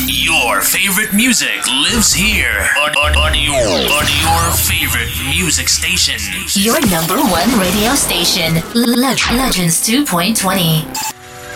Your favorite music lives here on your favorite music station. Your number one radio station, Legends 2.20.